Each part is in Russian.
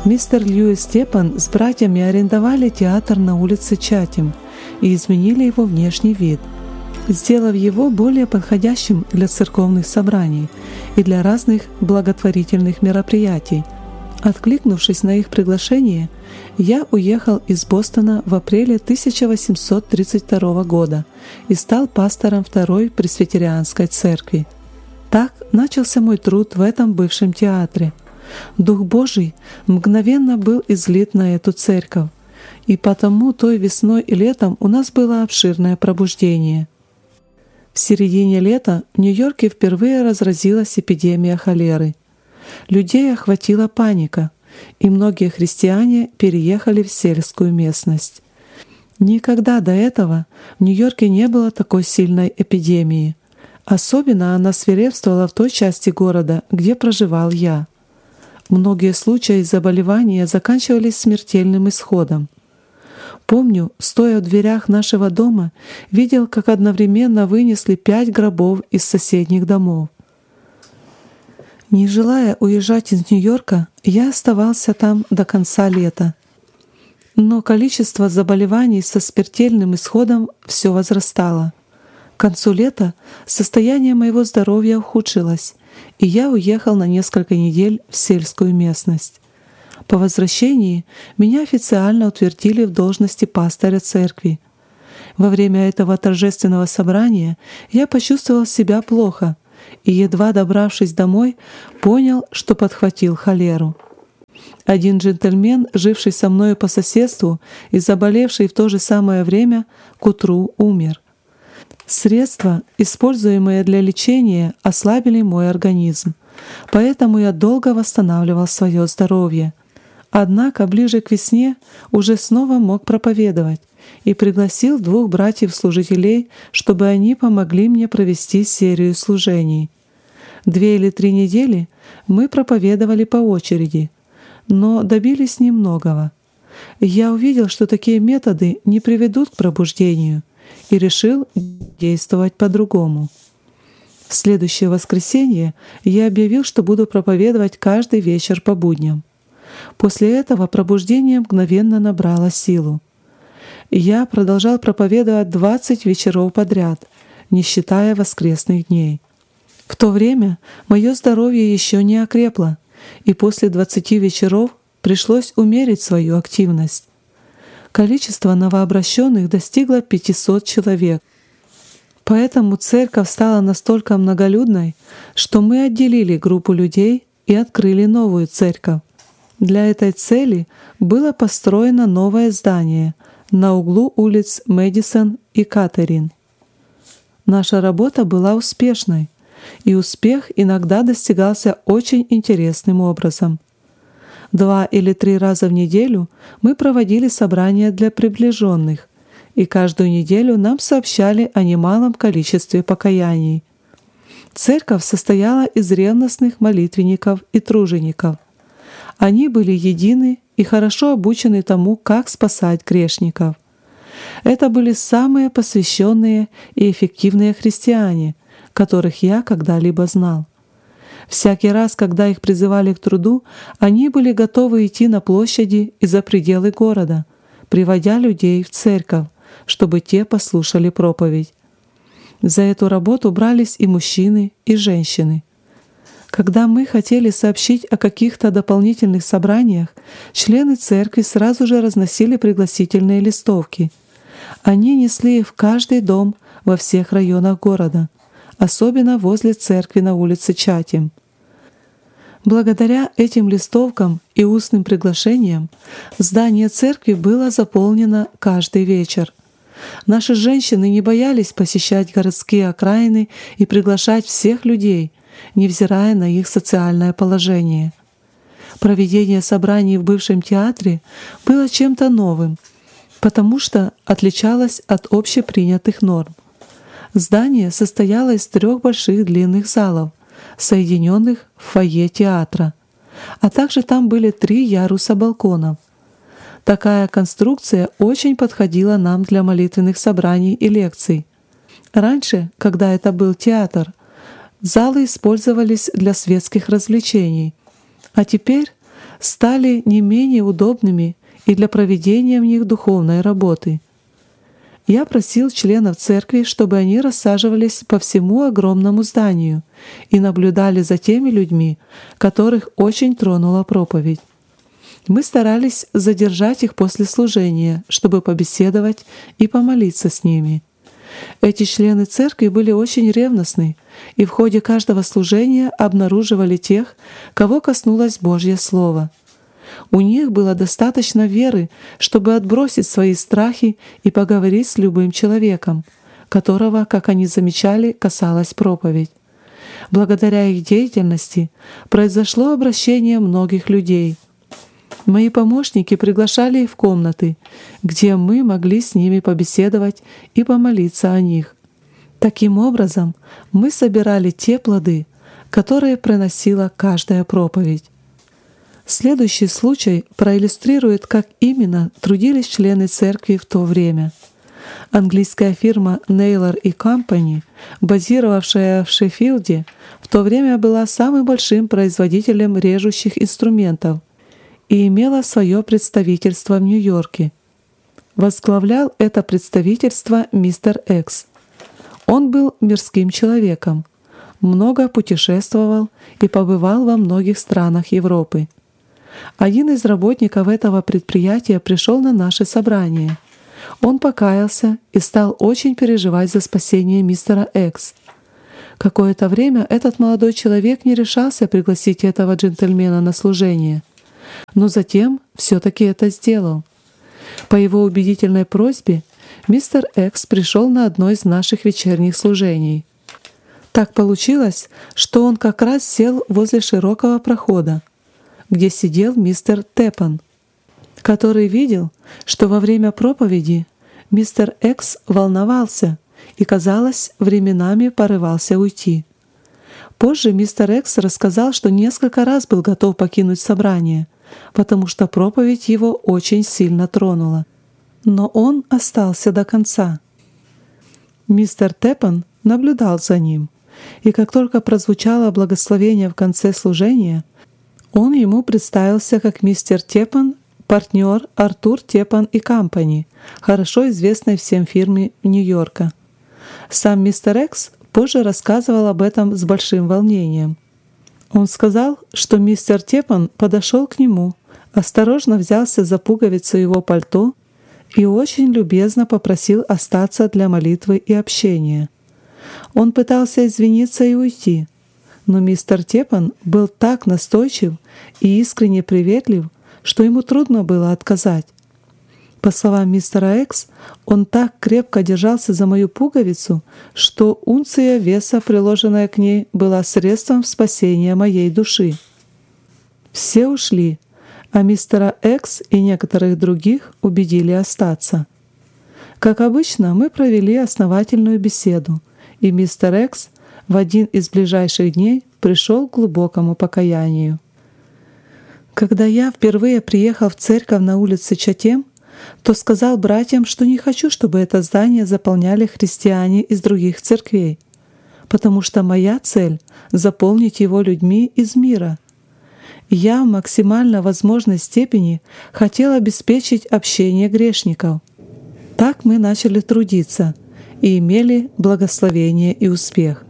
Мистер Льюис Степан с братьями арендовали театр на улице Чатем и изменили его внешний вид, сделав его более подходящим для церковных собраний и для разных благотворительных мероприятий. Откликнувшись на их приглашение, я уехал из Бостона в апреле 1832 года и стал пастором Второй Пресвитерианской церкви. Так начался мой труд в этом бывшем театре. Дух Божий мгновенно был излит на эту церковь, и потому той весной и летом у нас было обширное пробуждение. В середине лета в Нью-Йорке впервые разразилась эпидемия холеры. Людей охватила паника, и многие христиане переехали в сельскую местность. Никогда до этого в Нью-Йорке не было такой сильной эпидемии. Особенно она свирепствовала в той части города, где проживал я. Многие случаи заболевания заканчивались смертельным исходом. Помню, стоя в дверях нашего дома, видел, как одновременно вынесли 5 гробов из соседних домов. Не желая уезжать из Нью-Йорка, я оставался там до конца лета. Но количество заболеваний со смертельным исходом все возрастало. К концу лета состояние моего здоровья ухудшилось, и я уехал на несколько недель в сельскую местность. По возвращении меня официально утвердили в должности пастыря церкви. Во время этого торжественного собрания я почувствовал себя плохо и, едва добравшись домой, понял, что подхватил холеру. Один джентльмен, живший со мною по соседству и заболевший в то же самое время, к утру умер. Средства, используемые для лечения, ослабили мой организм, поэтому я долго восстанавливал свое здоровье. Однако ближе к весне уже снова мог проповедовать и пригласил 2 братьев-служителей, чтобы они помогли мне провести серию служений. 2 или 3 недели мы проповедовали по очереди, но добились немногого. Я увидел, что такие методы не приведут к пробуждению, и решил действовать по-другому. В следующее воскресенье я объявил, что буду проповедовать каждый вечер по будням. После этого пробуждение мгновенно набрало силу. Я продолжал проповедовать 20 вечеров подряд, не считая воскресных дней. В то время мое здоровье еще не окрепло, и после 20 вечеров пришлось умерить свою активность. Количество новообращенных достигло 500 человек. Поэтому церковь стала настолько многолюдной, что мы отделили группу людей и открыли новую церковь. Для этой цели было построено новое здание на углу улиц Мэдисон и Катерин. Наша работа была успешной, и успех иногда достигался очень интересным образом. 2 или 3 раза в неделю мы проводили собрания для приближенных, и каждую неделю нам сообщали о немалом количестве покаяний. Церковь состояла из ревностных молитвенников и тружеников. Они были едины и хорошо обучены тому, как спасать грешников. Это были самые посвященные и эффективные христиане, которых я когда-либо знал. Всякий раз, когда их призывали к труду, они были готовы идти на площади и за пределы города, приводя людей в церковь, чтобы те послушали проповедь. За эту работу брались и мужчины, и женщины. Когда мы хотели сообщить о каких-то дополнительных собраниях, члены церкви сразу же разносили пригласительные листовки. Они несли их в каждый дом во всех районах города, особенно возле церкви на улице Чатем. Благодаря этим листовкам и устным приглашениям здание церкви было заполнено каждый вечер. Наши женщины не боялись посещать городские окраины и приглашать всех людей, невзирая на их социальное положение. Проведение собраний в бывшем театре было чем-то новым, потому что отличалось от общепринятых норм. Здание состояло из 3 больших длинных залов, соединенных в фойе театра, а также там были 3 яруса балконов. Такая конструкция очень подходила нам для молитвенных собраний и лекций. Раньше, когда это был театр, залы использовались для светских развлечений, а теперь стали не менее удобными и для проведения в них духовной работы. Я просил членов церкви, чтобы они рассаживались по всему огромному зданию и наблюдали за теми людьми, которых очень тронула проповедь. Мы старались задержать их после служения, чтобы побеседовать и помолиться с ними. Эти члены церкви были очень ревностны и в ходе каждого служения обнаруживали тех, кого коснулось Божье Слово. У них было достаточно веры, чтобы отбросить свои страхи и поговорить с любым человеком, которого, как они замечали, касалась проповедь. Благодаря их деятельности произошло обращение многих людей. Мои помощники приглашали их в комнаты, где мы могли с ними побеседовать и помолиться о них. Таким образом, мы собирали те плоды, которые приносила каждая проповедь. Следующий случай проиллюстрирует, как именно трудились члены церкви в то время. Английская фирма Naylor & Company, базировавшая в Шеффилде, в то время была самым большим производителем режущих инструментов и имела свое представительство в Нью-Йорке. Возглавлял это представительство мистер Экс. Он был мирским человеком, много путешествовал и побывал во многих странах Европы. Один из работников этого предприятия пришел на наше собрание. Он покаялся и стал очень переживать за спасение мистера Экс. Какое-то время этот молодой человек не решался пригласить этого джентльмена на служение, но затем все-таки это сделал. По его убедительной просьбе мистер Экс пришел на одно из наших вечерних служений. Так получилось, что он как раз сел возле широкого прохода, где сидел мистер Теппан, который видел, что во время проповеди мистер Экс волновался и, казалось, временами порывался уйти. Позже мистер Экс рассказал, что несколько раз был готов покинуть собрание, потому что проповедь его очень сильно тронула. Но он остался до конца. Мистер Теппан наблюдал за ним, и как только прозвучало благословение в конце служения, он ему представился как мистер Теппан, партнер Артур Теппан и Компани, хорошо известной всем фирме Нью-Йорка. Сам мистер Экс позже рассказывал об этом с большим волнением. Он сказал, что мистер Теппан подошел к нему, осторожно взялся за пуговицу его пальто и очень любезно попросил остаться для молитвы и общения. Он пытался извиниться и уйти, но мистер Теппан был так настойчив и искренне приветлив, что ему трудно было отказать. По словам мистера Экс, он так крепко держался за мою пуговицу, что унция веса, приложенная к ней, была средством спасения моей души. Все ушли, а мистера Экс и некоторых других убедили остаться. Как обычно, мы провели основательную беседу, и мистер Экс в один из ближайших дней пришел к глубокому покаянию. Когда я впервые приехал в церковь на улице Чатем, то сказал братьям, что не хочу, чтобы это здание заполняли христиане из других церквей, потому что моя цель — заполнить его людьми из мира. Я в максимально возможной степени хотел обеспечить общение грешников. Так мы начали трудиться и имели благословение и успех.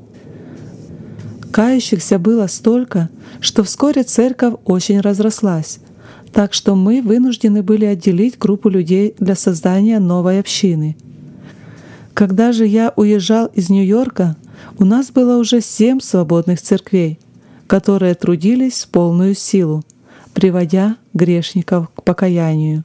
Кающихся было столько, что вскоре церковь очень разрослась, так что мы вынуждены были отделить группу людей для создания новой общины. Когда же я уезжал из Нью-Йорка, у нас было уже 7 свободных церквей, которые трудились в полную силу, приводя грешников к покаянию.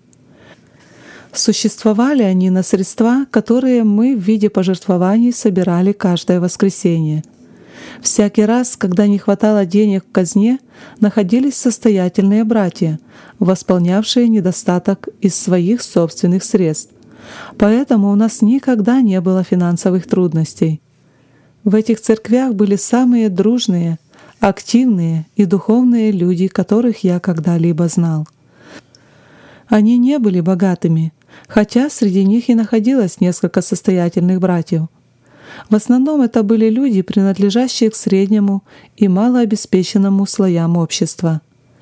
Существовали они на средства, которые мы в виде пожертвований собирали каждое воскресенье. Всякий раз, когда не хватало денег в казне, находились состоятельные братья, восполнявшие недостаток из своих собственных средств. Поэтому у нас никогда не было финансовых трудностей. В этих церквях были самые дружные, активные и духовные люди, которых я когда-либо знал. Они не были богатыми, хотя среди них и находилось несколько состоятельных братьев. В основном это были люди, принадлежащие к среднему и малообеспеченному слоям общества.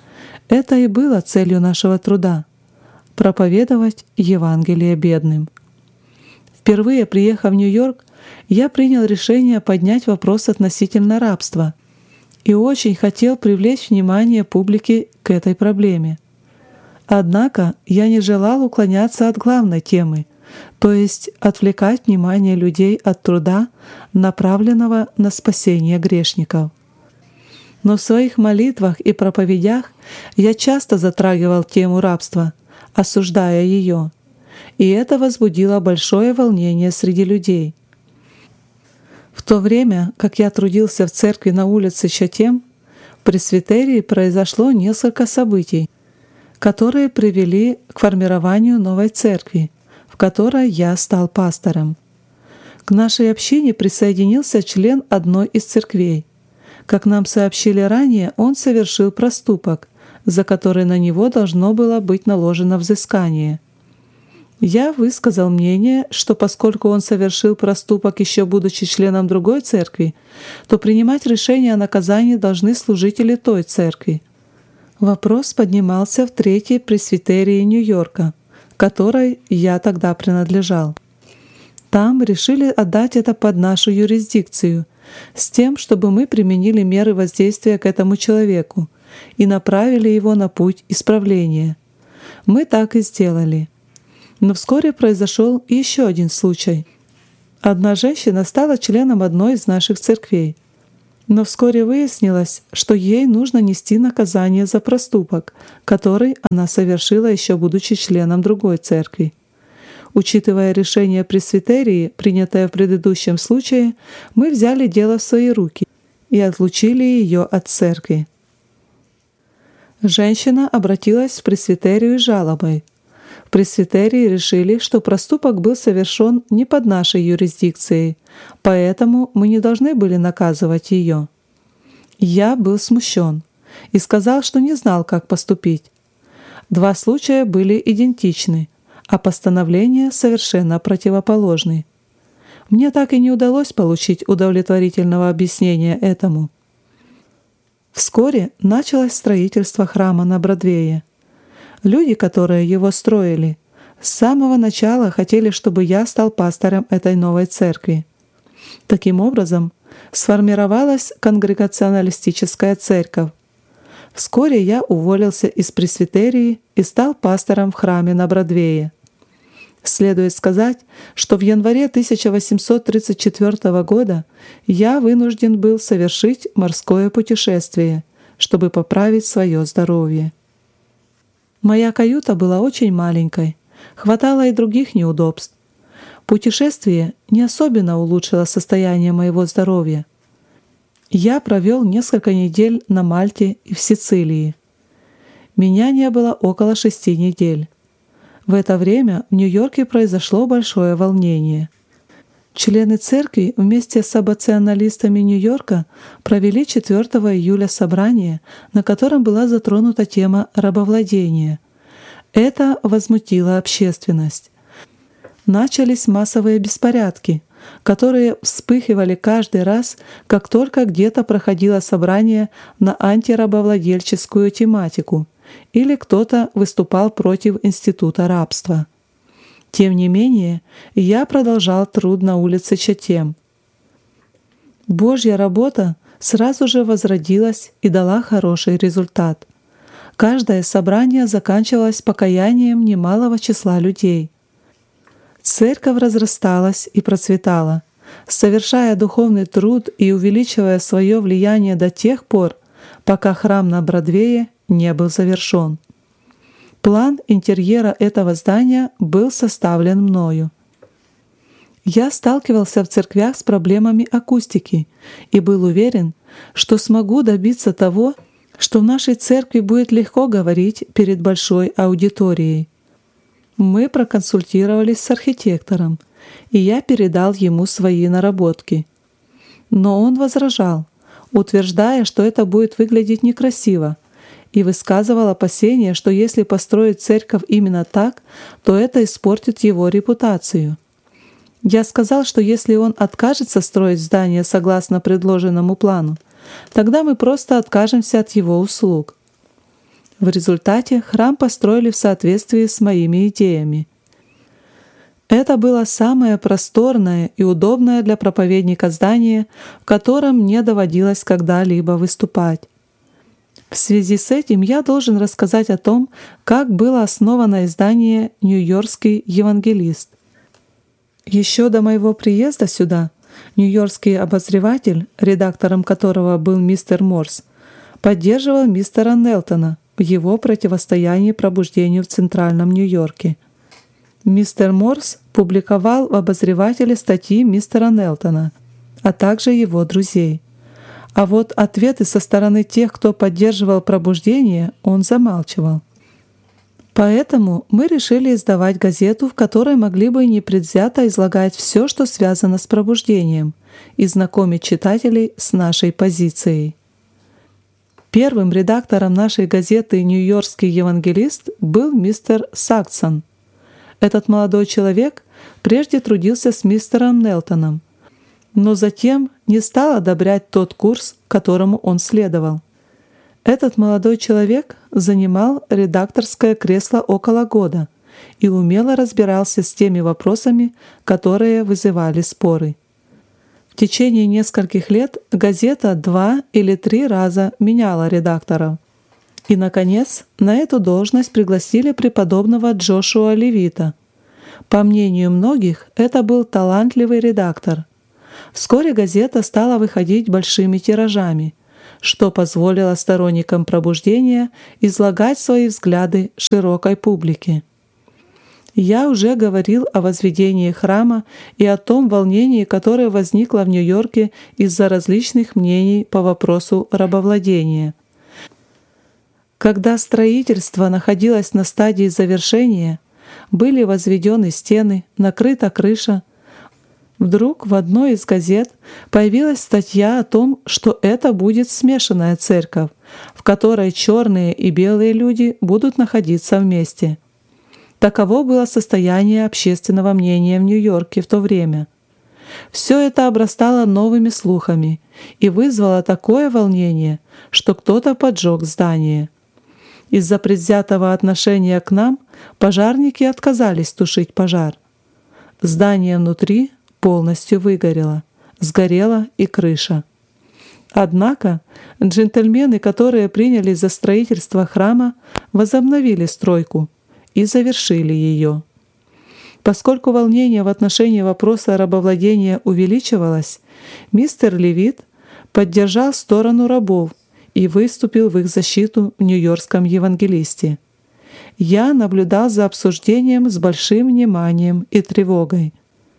Это и было целью нашего труда — проповедовать Евангелие бедным. Впервые приехав в Нью-Йорк, я принял решение поднять вопрос относительно рабства и очень хотел привлечь внимание публики к этой проблеме. Однако я не желал уклоняться от главной темы, то есть отвлекать внимание людей от труда, направленного на спасение грешников. Но в своих молитвах и проповедях я часто затрагивал тему рабства, осуждая ее, и это возбудило большое волнение среди людей. В то время, как я трудился в церкви на улице Чатем, в пресвитерии произошло несколько событий, которые привели к формированию новой церкви, в которой я стал пастором. К нашей общине присоединился член одной из церквей. Как нам сообщили ранее, он совершил проступок, за который на него должно было быть наложено взыскание. Я высказал мнение, что поскольку он совершил проступок еще будучи членом другой церкви, то принимать решение о наказании должны служители той церкви. Вопрос поднимался в Третьей пресвитерии Нью-Йорка, которой я тогда принадлежал. Там решили отдать это под нашу юрисдикцию, с тем, чтобы мы применили меры воздействия к этому человеку и направили его на путь исправления. Мы так и сделали. Но вскоре произошел еще один случай. Одна женщина стала членом одной из наших церквей. Но вскоре выяснилось, что ей нужно нести наказание за проступок, который она совершила еще будучи членом другой церкви. Учитывая решение пресвитерии, принятое в предыдущем случае, мы взяли дело в свои руки и отлучили ее от церкви. Женщина обратилась в пресвитерию с жалобой. В пресвитерии решили, что проступок был совершен не под нашей юрисдикцией, поэтому мы не должны были наказывать ее. Я был смущен и сказал, что не знал, как поступить. Два случая были идентичны, а постановления совершенно противоположны. Мне так и не удалось получить удовлетворительного объяснения этому. Вскоре началось строительство храма на Бродвее. Люди, которые его строили, с самого начала хотели, чтобы я стал пастором этой новой церкви. Таким образом, сформировалась конгрегационалистическая церковь. Вскоре я уволился из пресвитерии и стал пастором в храме на Бродвее. Следует сказать, что в январе 1834 года я вынужден был совершить морское путешествие, чтобы поправить свое здоровье. Моя каюта была очень маленькой, хватало и других неудобств. Путешествие не особенно улучшило состояние моего здоровья. Я провел несколько недель на Мальте и в Сицилии. Меня не было около 6 недель. В это время в Нью-Йорке произошло большое волнение. Члены церкви вместе с аббационалистами Нью-Йорка провели 4 июля собрание, на котором была затронута тема рабовладения. Это возмутило общественность. Начались массовые беспорядки, которые вспыхивали каждый раз, как только где-то проходило собрание на антирабовладельческую тематику или кто-то выступал против института рабства. Тем не менее, я продолжал труд на улице Чатем. Божья работа сразу же возродилась и дала хороший результат. Каждое собрание заканчивалось покаянием немалого числа людей. Церковь разрасталась и процветала, совершая духовный труд и увеличивая свое влияние до тех пор, пока храм на Бродвее не был завершен. План интерьера этого здания был составлен мною. Я сталкивался в церквях с проблемами акустики и был уверен, что смогу добиться того, что в нашей церкви будет легко говорить перед большой аудиторией. Мы проконсультировались с архитектором, и я передал ему свои наработки. Но он возражал, утверждая, что это будет выглядеть некрасиво, и высказывал опасения, что если построить церковь именно так, то это испортит его репутацию. Я сказал, что если он откажется строить здание согласно предложенному плану, тогда мы просто откажемся от его услуг. В результате храм построили в соответствии с моими идеями. Это было самое просторное и удобное для проповедника здание, в котором мне доводилось когда-либо выступать. В связи с этим я должен рассказать о том, как было основано издание «Нью-Йоркский евангелист». Еще до моего приезда сюда нью-йоркский обозреватель, редактором которого был мистер Морс, поддерживал мистера Нелтона в его противостоянии пробуждению в Центральном Нью-Йорке. Мистер Морс публиковал в обозревателе статьи мистера Нелтона, а также его друзей. А вот ответы со стороны тех, кто поддерживал пробуждение, он замалчивал. Поэтому мы решили издавать газету, в которой могли бы непредвзято излагать все, что связано с пробуждением, и знакомить читателей с нашей позицией. Первым редактором нашей газеты «Нью-Йоркский евангелист» был мистер Саксон. Этот молодой человек прежде трудился с мистером Нелтоном, но затем не стал одобрять тот курс, которому он следовал. Этот молодой человек занимал редакторское кресло около года и умело разбирался с теми вопросами, которые вызывали споры. В течение нескольких лет газета 2 или 3 раза меняла редакторов. И, наконец, на эту должность пригласили преподобного Джошуа Левита. По мнению многих, это был талантливый редактор. Вскоре газета стала выходить большими тиражами, что позволило сторонникам пробуждения излагать свои взгляды широкой публике. Я уже говорил о возведении храма и о том волнении, которое возникло в Нью-Йорке из-за различных мнений по вопросу рабовладения. Когда строительство находилось на стадии завершения, были возведены стены, накрыта крыша, вдруг в одной из газет появилась статья о том, что это будет смешанная церковь, в которой черные и белые люди будут находиться вместе. Таково было состояние общественного мнения в Нью-Йорке в то время. Все это обрастало новыми слухами и вызвало такое волнение, что кто-то поджег здание. Из-за предвзятого отношения к нам пожарники отказались тушить пожар. Здание внутри полностью выгорело, сгорела и крыша. Однако джентльмены, которые принялись за строительство храма, возобновили стройку и завершили ее. Поскольку волнение в отношении вопроса рабовладения увеличивалось, мистер Левит поддержал сторону рабов и выступил в их защиту в Нью-Йоркском евангелисте. Я наблюдал за обсуждением с большим вниманием и тревогой.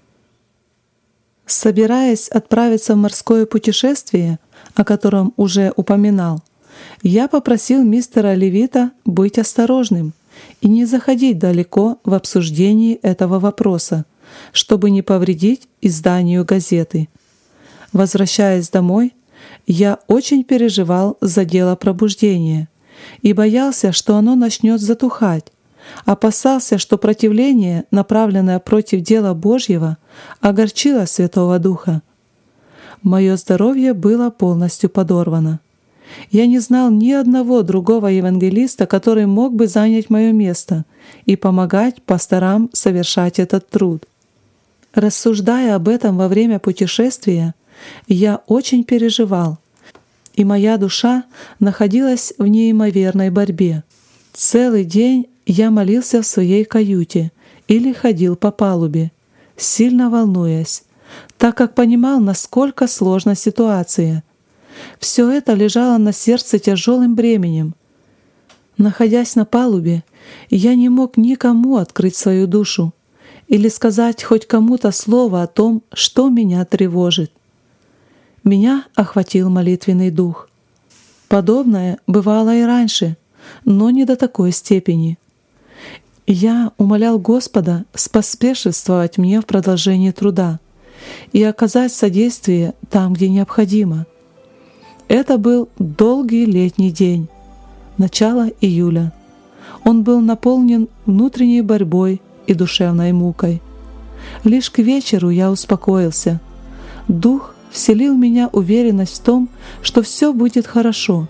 Собираясь отправиться в морское путешествие, о котором уже упоминал, я попросил мистера Левита быть осторожным и не заходить далеко в обсуждении этого вопроса, чтобы не повредить изданию газеты. Возвращаясь домой, я очень переживал за дело пробуждения и боялся, что оно начнет затухать, опасался, что противление, направленное против дела Божьего, огорчило Святого Духа. Мое здоровье было полностью подорвано. Я не знал ни одного другого евангелиста, который мог бы занять мое место и помогать пасторам совершать этот труд. Рассуждая об этом во время путешествия, я очень переживал, и моя душа находилась в неимоверной борьбе. Целый день я молился в своей каюте или ходил по палубе, сильно волнуясь, так как понимал, насколько сложна ситуация. Все это лежало на сердце тяжелым бременем. Находясь на палубе, я не мог никому открыть свою душу или сказать хоть кому-то слово о том, что меня тревожит. Меня охватил молитвенный дух. Подобное бывало и раньше, но не до такой степени. Я умолял Господа споспешествовать мне в продолжении труда и оказать содействие там, где необходимо. Это был долгий летний день, начало июля. Он был наполнен внутренней борьбой и душевной мукой. Лишь к вечеру я успокоился. Дух вселил в меня уверенность в том, что все будет хорошо,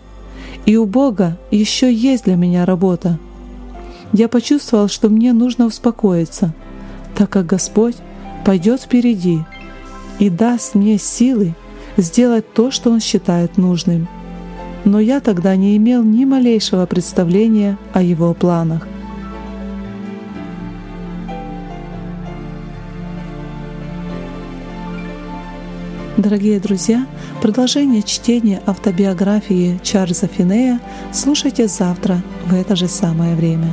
И у Бога еще есть для меня работа. Я почувствовал, что мне нужно успокоиться, так как Господь пойдет впереди и даст мне силы сделать то, что Он считает нужным. Но я тогда не имел ни малейшего представления о Его планах. Дорогие друзья, продолжение чтения автобиографии Чарльза Финея слушайте завтра в это же самое время.